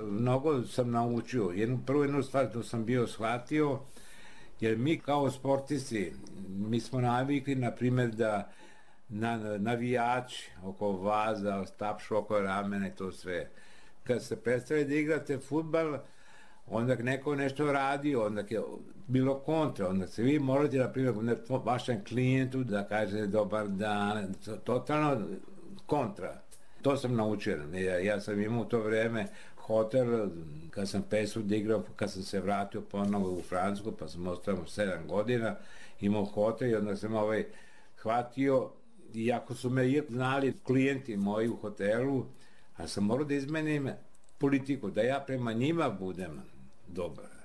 mnogo sam naučio. Prvu stvar to sam bio shvatio, jer mi kao sportisti, mi smo navikli, na primjer, da navijači oko vaza, tapšu oko ramena i to sve. Kad se predstavlja da igrate fudbal, onda neko nešto radi, onda je bilo kontra, onda se vi morate, na primjer, vašem klijentu da kažete dobar dan, totalno kontra. To sam naučio. Ja sam imao u to vreme hotel, kad sam pesu igrao, kad sam se vratio ponovo u Francusku, pa sam ostao 7 godina, imao hotel i onda sam hvatio, iako su me znali klijenti moji u hotelu, a sam morao da izmenim politiku, da ja prema njima budem dobar.